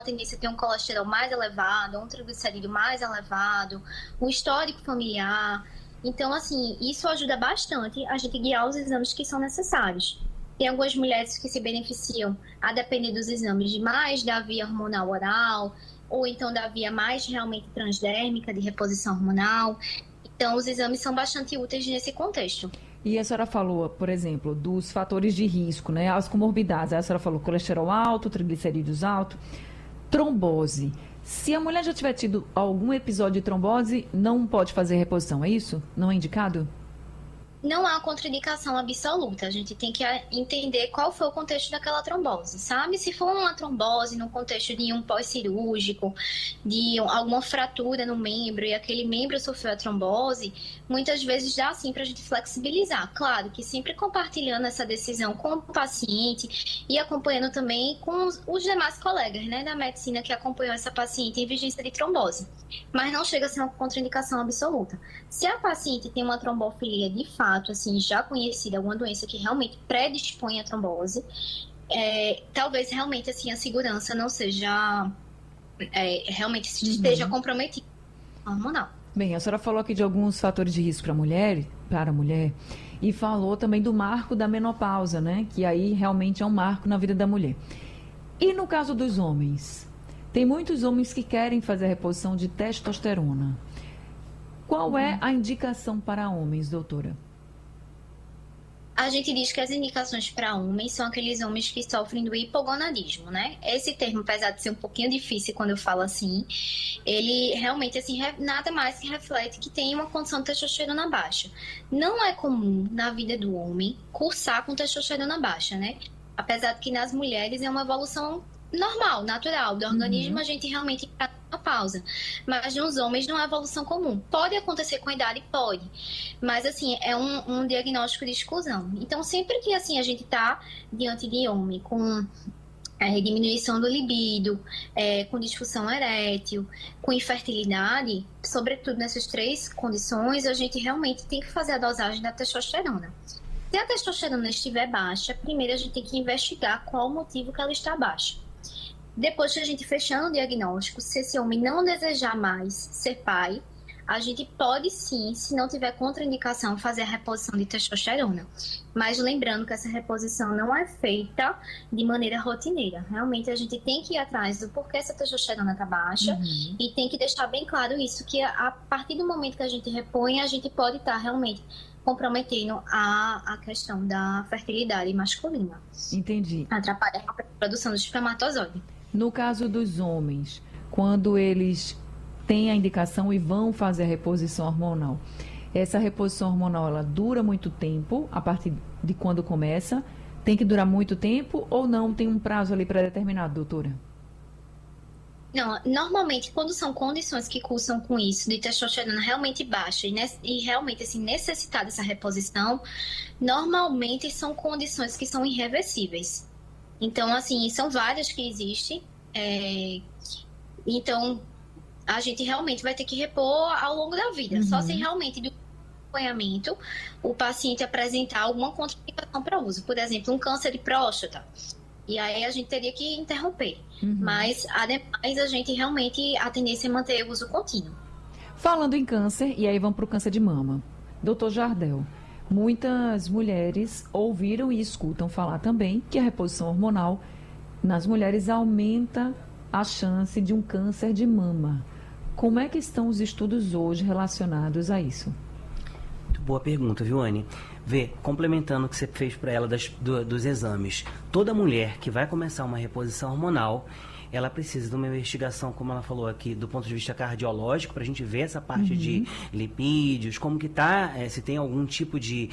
tendência a ter um colesterol mais elevado, um triglicerídeo mais elevado, um histórico familiar. Então, assim, isso ajuda bastante a gente guiar os exames que são necessários. Tem algumas mulheres que se beneficiam, a depender dos exames, de mais da via hormonal oral, ou então da via mais realmente transdérmica, de reposição hormonal. Então, os exames são bastante úteis nesse contexto. E a senhora falou, por exemplo, dos fatores de risco, né? As comorbidades. A senhora falou colesterol alto, triglicerídeos alto, trombose. Se a mulher já tiver tido algum episódio de trombose, não pode fazer reposição, é isso? Não é indicado? Não há contraindicação absoluta. A gente tem que entender qual foi o contexto daquela trombose, sabe? Se for uma trombose no contexto de um pós-cirúrgico, de alguma fratura no membro e aquele membro sofreu a trombose, muitas vezes dá sim para a gente flexibilizar. Claro que sempre compartilhando essa decisão com o paciente e acompanhando também com os demais colegas, né, da medicina que acompanhou essa paciente em vigência de trombose. Mas não chega a ser uma contraindicação absoluta. Se a paciente tem uma trombofilia de fato, assim, já conhecida, alguma doença que realmente predispõe à trombose, talvez realmente assim a segurança não seja realmente esteja comprometida hormonal. Bem, a senhora falou aqui de alguns fatores de risco para a mulher, e falou também do marco da menopausa, né? Que aí realmente é um marco na vida da mulher. E no caso dos homens? Tem muitos homens que querem fazer a reposição de testosterona. Qual é a indicação para homens, doutora? A gente diz que as indicações para homens são aqueles homens que sofrem do hipogonadismo, né? Esse termo, apesar de ser um pouquinho difícil quando eu falo assim, ele realmente, assim, nada mais que reflete que tem uma condição de testosterona baixa. Não é comum na vida do homem cursar com testosterona baixa, né? Apesar de que nas mulheres é uma evolução normal, natural do organismo, a gente realmente está uma pausa. Mas nos homens não é evolução comum. Pode acontecer com a idade? Pode. Mas, assim, é um diagnóstico de exclusão. Então, sempre que, assim, a gente está diante de homem com diminuição do libido, com disfunção erétil, com infertilidade, sobretudo nessas três condições, a gente realmente tem que fazer a dosagem da testosterona. Se a testosterona estiver baixa, primeiro a gente tem que investigar qual o motivo que ela está baixa. Depois que a gente fechando o diagnóstico, se esse homem não desejar mais ser pai, a gente pode sim, se não tiver contraindicação, fazer a reposição de testosterona. Mas lembrando que essa reposição não é feita de maneira rotineira. Realmente a gente tem que ir atrás do porquê essa testosterona está baixa e tem que deixar bem claro isso, que a partir do momento que a gente repõe, a gente pode estar realmente comprometendo a questão da fertilidade masculina. Entendi. Atrapalha a produção do espermatozoide. No caso dos homens, quando eles têm a indicação e vão fazer a reposição hormonal, essa reposição hormonal, ela dura muito tempo, a partir de quando começa? Tem que durar muito tempo ou não? Tem um prazo ali pré-determinado, doutora? Não, normalmente, quando são condições que cursam com isso, de testosterona realmente baixa e realmente assim, necessitar dessa reposição, normalmente são condições que são irreversíveis. Então, assim, são várias que existem. Então, a gente realmente vai ter que repor ao longo da vida. Só se realmente do acompanhamento o paciente apresentar alguma contraindicação para uso. Por exemplo, um câncer de próstata. E aí a gente teria que interromper. Mas, ademais, a tendência é manter o uso contínuo. Falando em câncer, e aí vamos para o câncer de mama. Doutor Jardel, muitas mulheres ouviram e escutam falar também que a reposição hormonal nas mulheres aumenta a chance de um câncer de mama. Como é que estão os estudos hoje relacionados a isso? Muito boa pergunta, viu, Anne? Complementando o que você fez para ela dos exames, toda mulher que vai começar uma reposição hormonal, ela precisa de uma investigação, como ela falou aqui, do ponto de vista cardiológico, para a gente ver essa parte de lipídios, como que tá, se tem algum tipo de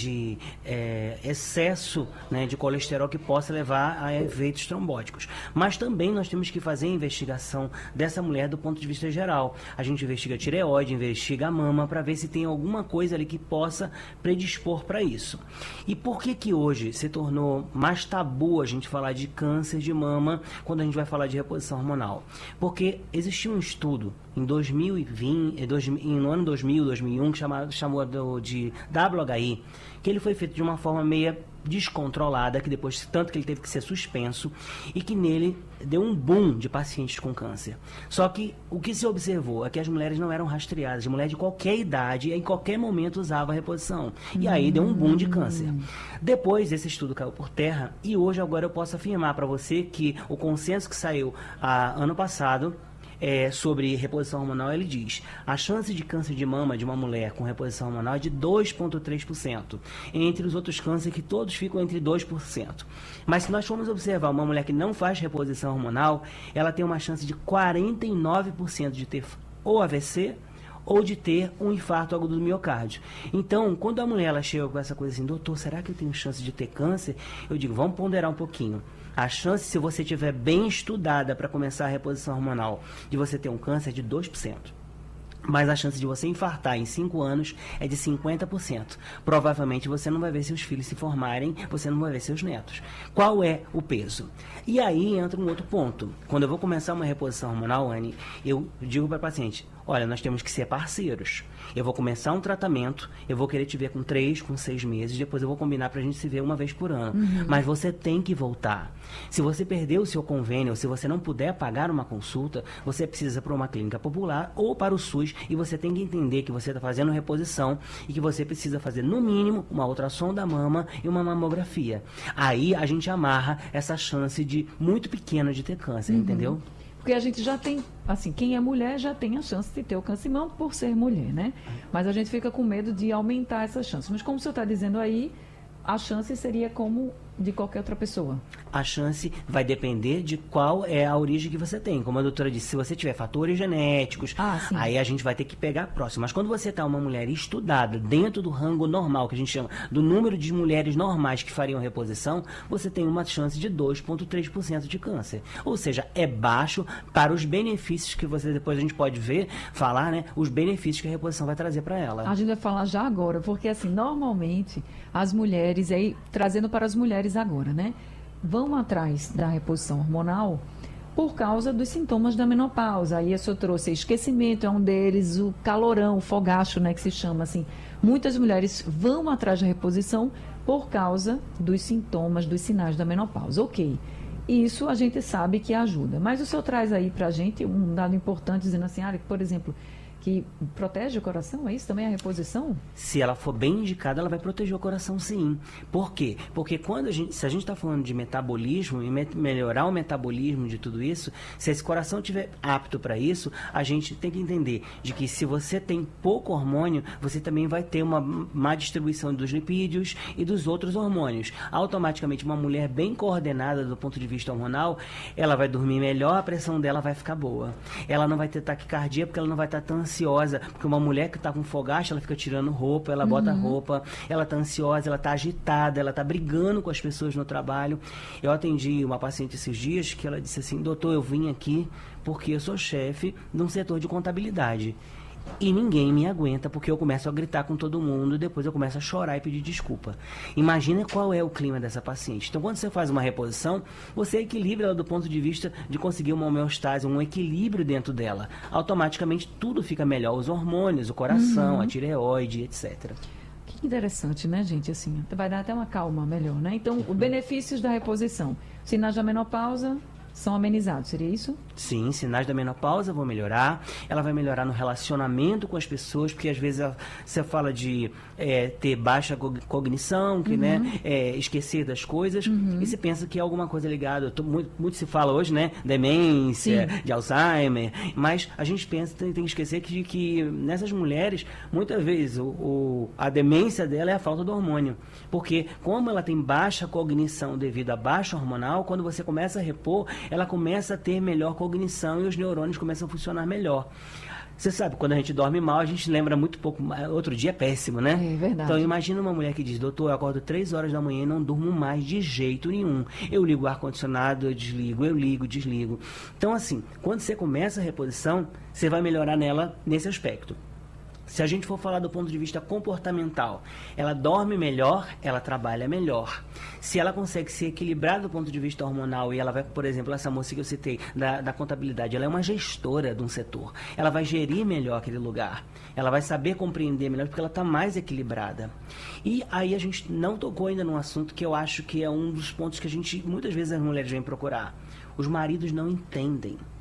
excesso, né, de colesterol que possa levar a efeitos trombóticos. Mas também nós temos que fazer a investigação dessa mulher do ponto de vista geral. A gente investiga a tireoide, investiga a mama, para ver se tem alguma coisa ali que possa predispor para isso. E por que hoje se tornou mais tabu a gente falar de câncer de mama quando a gente vai falar de reposição hormonal? Porque existia um estudo em 2020, no ano 2000, 2001, que chamou de WHI, que ele foi feito de uma forma meia descontrolada, que depois, tanto que ele teve que ser suspenso, e que nele deu um boom de pacientes com câncer. Só que o que se observou é que as mulheres não eram rastreadas. A mulher de qualquer idade, em qualquer momento, usava a reposição. E aí deu um boom de câncer. Depois, esse estudo caiu por terra, e hoje, agora, eu posso afirmar para você que o consenso que saiu ano passado sobre reposição hormonal, ele diz: a chance de câncer de mama de uma mulher com reposição hormonal é de 2,3%, entre os outros cânceres que todos ficam entre 2%. Mas se nós formos observar uma mulher que não faz reposição hormonal, ela tem uma chance de 49% de ter ou AVC ou de ter um infarto agudo do miocárdio. Então, quando a mulher ela chega com essa coisa assim: doutor, será que eu tenho chance de ter câncer? Eu digo, vamos ponderar um pouquinho. A chance, se você estiver bem estudada para começar a reposição hormonal, de você ter um câncer é de 2%. Mas a chance de você infartar em 5 anos é de 50%. Provavelmente você não vai ver seus filhos se formarem, você não vai ver seus netos. Qual é o peso? E aí entra um outro ponto. Quando eu vou começar uma reposição hormonal, Anne, eu digo para a paciente: olha, nós temos que ser parceiros. Eu vou começar um tratamento, eu vou querer te ver com 3, com 6 meses, depois eu vou combinar pra gente se ver uma vez por ano. Mas você tem que voltar. Se você perder o seu convênio, ou se você não puder pagar uma consulta, você precisa ir para uma clínica popular ou para o SUS, e você tem que entender que você está fazendo reposição e que você precisa fazer, no mínimo, uma ultrassom da mama e uma mamografia. Aí a gente amarra essa chance muito pequena de ter câncer, entendeu? Porque a gente já tem, assim, quem é mulher já tem a chance de ter o câncer de mama por ser mulher, né? Mas a gente fica com medo de aumentar essa chance. Mas como o senhor está dizendo aí, a chance seria como de qualquer outra pessoa. A chance vai depender de qual é a origem que você tem. Como a doutora disse, se você tiver fatores genéticos, aí a gente vai ter que pegar próximo. Mas quando você está uma mulher estudada dentro do rango normal, que a gente chama do número de mulheres normais que fariam reposição, você tem uma chance de 2,3% de câncer. Ou seja, é baixo para os benefícios que você, depois a gente pode falar, né? Os benefícios que a reposição vai trazer para ela. A gente vai falar já agora, porque assim, normalmente as mulheres, aí trazendo para as mulheres agora, né? Vão atrás da reposição hormonal por causa dos sintomas da menopausa. Aí eu só trouxe esquecimento, é um deles, o calorão, o fogacho, né, que se chama assim. Muitas mulheres vão atrás da reposição por causa dos sintomas, dos sinais da menopausa. Ok, isso a gente sabe que ajuda. Mas o senhor traz aí pra gente um dado importante, dizendo assim, por exemplo, que protege o coração, é isso também a reposição? Se ela for bem indicada, ela vai proteger o coração, sim. Por quê? Porque se a gente está falando de metabolismo e melhorar o metabolismo de tudo isso, se esse coração estiver apto para isso, a gente tem que entender de que se você tem pouco hormônio, você também vai ter uma má distribuição dos lipídios e dos outros hormônios. Automaticamente, uma mulher bem coordenada do ponto de vista hormonal, ela vai dormir melhor, a pressão dela vai ficar boa. Ela não vai ter taquicardia porque ela não vai estar tão ansiosa, porque uma mulher que está com fogacho, ela fica tirando roupa, ela bota roupa, ela está ansiosa, ela está agitada, ela está brigando com as pessoas no trabalho. Eu atendi uma paciente esses dias que ela disse assim: doutor, eu vim aqui porque eu sou chefe de um setor de contabilidade e ninguém me aguenta porque eu começo a gritar com todo mundo, depois eu começo a chorar e pedir desculpa. Imagina qual é o clima dessa paciente. Então, quando você faz uma reposição, você equilibra ela do ponto de vista de conseguir uma homeostase, um equilíbrio dentro dela. Automaticamente tudo fica melhor, os hormônios, o coração, a tireoide, etc. Que interessante, né, gente? Assim, vai dar até uma calma melhor, né? Então, os benefícios da reposição. Sinais da menopausa são amenizados, seria isso? Sim, sinais da menopausa vão melhorar. Ela vai melhorar no relacionamento com as pessoas, porque às vezes você fala de ter baixa cognição, que, né, esquecer das coisas, e se pensa que é alguma coisa ligada. Muito se fala hoje, né, demência, de Alzheimer, mas a gente pensa, tem que esquecer que nessas mulheres, muitas vezes, a demência dela é a falta do hormônio. Porque como ela tem baixa cognição devido à baixa hormonal, quando você começa a repor, ela começa a ter melhor cognição e os neurônios começam a funcionar melhor. Você sabe, quando a gente dorme mal, a gente lembra muito pouco. Outro dia é péssimo, né? É verdade. Então, imagina uma mulher que diz: doutor, eu acordo 3 horas da manhã e não durmo mais de jeito nenhum. Eu ligo o ar-condicionado, eu desligo, eu ligo, desligo. Então, assim, quando você começa a reposição, você vai melhorar nela nesse aspecto. Se a gente for falar do ponto de vista comportamental, ela dorme melhor, ela trabalha melhor. Se ela consegue se equilibrar do ponto de vista hormonal e ela vai, por exemplo, essa moça que eu citei, da contabilidade, ela é uma gestora de um setor. Ela vai gerir melhor aquele lugar. Ela vai saber compreender melhor porque ela está mais equilibrada. E aí a gente não tocou ainda num assunto que eu acho que é um dos pontos que muitas vezes as mulheres vêm procurar. Os maridos não entendem.